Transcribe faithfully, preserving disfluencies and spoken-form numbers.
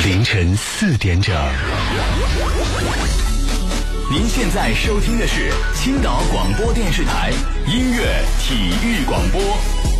凌晨四点整。 您现在收听的是青岛广播电视台音乐体育广播。